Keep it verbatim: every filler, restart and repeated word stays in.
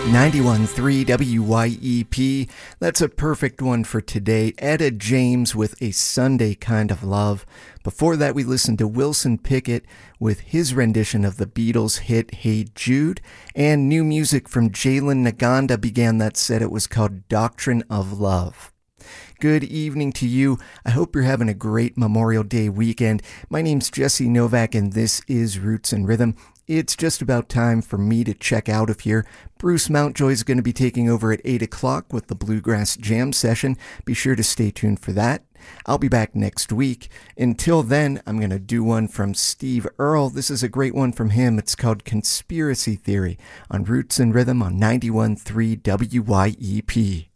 ninety-one point three W Y E P. That's a perfect one for today. Etta James with A Sunday Kind of Love. Before that, we listened to Wilson Pickett with his rendition of the Beatles' hit Hey Jude. And new music from Jalen Naganda began that set. It was called Doctrine of Love. Good evening to you. I hope you're having a great Memorial Day weekend. My name's Jesse Novak, and this is Roots and Rhythm. It's just about time for me to check out of here. Bruce Mountjoy is going to be taking over at eight o'clock with the Bluegrass Jam session. Be sure to stay tuned for that. I'll be back next week. Until then, I'm going to do one from Steve Earle. This is a great one from him. It's called Conspiracy Theory on Roots and Rhythm on ninety-one point three W Y E P.